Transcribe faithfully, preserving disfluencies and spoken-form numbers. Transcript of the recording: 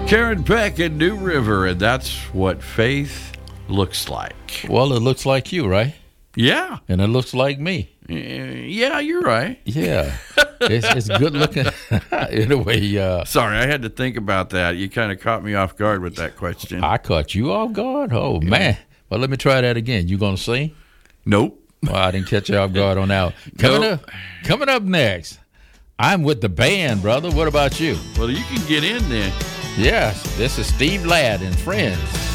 Karen Peck in New River, and that's what faith looks like. Well, it looks like you, right? Yeah. And it looks like me. Uh, yeah, you're right. Yeah. it's, it's good looking. Anyway. Uh, Sorry, I had to think about that. You kind of caught me off guard with that question. I caught you off guard? Oh, yeah. Man. Well, let me try that again. You going to sing? Nope. Well, I didn't catch you off guard on that. Coming, nope. up, coming up next, I'm with the band, brother. What about you? Well, you can get in there. Yes, this is Steve Ladd and Friends.